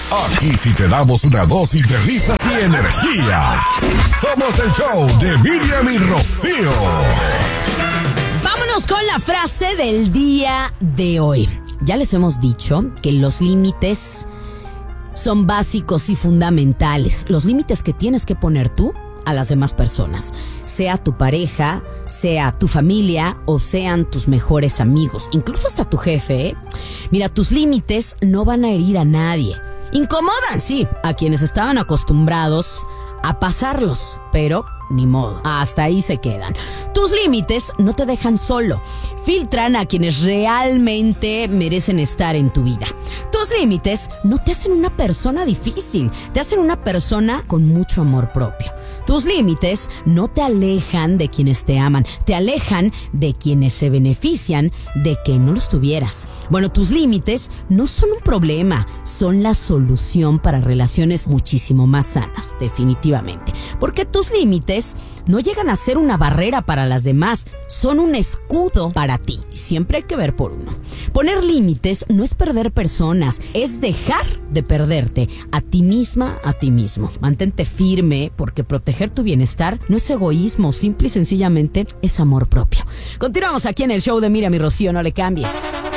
Aquí sí te damos una dosis de risas y energía. Somos el show de Miriam y Rocío. Vámonos con la frase del día de hoy. Ya les hemos dicho que los límites son básicos y fundamentales. Los límites que tienes que poner tú a las demás personas, sea tu pareja, sea tu familia o sean tus mejores amigos, incluso hasta tu jefe, ¿eh? Mira, tus límites no van a herir a nadie. Incomodan, sí, a quienes estaban acostumbrados a pasarlos, pero ni modo, hasta ahí se quedan. Tus límites no te dejan solo, filtran a quienes realmente merecen estar en tu vida. Tus límites no te hacen una persona difícil, te hacen una persona con mucho amor propio. Tus límites no te alejan de quienes te aman, te alejan de quienes se benefician de que no los tuvieras. Bueno, tus límites no son un problema, son la solución para relaciones muchísimo más sanas, definitivamente. Porque tus límites no llegan a ser una barrera para las demás, son un escudo para ti. Y siempre hay que ver por uno. Poner límites no es perder personas, es dejar de perderte a ti misma, a ti mismo. Mantente firme, porque proteger tu bienestar no es egoísmo, simple y sencillamente es amor propio. Continuamos aquí en el show de Miriam y Rocío, no le cambies.